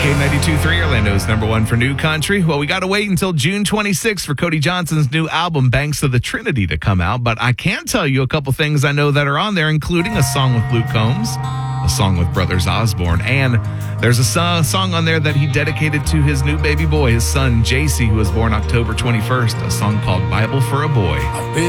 K92.3, Orlando's number one for new country. Well, we got to wait until June 26th for Cody Johnson's new album, Banks of the Trinity, to come out. But I can tell you a couple things I know that are on there, including a song with Luke Combs, a song with Brothers Osborne, and there's a song on there that he dedicated to his new baby boy, his son, JC, who was born October 21st, a song called Bible for a Boy.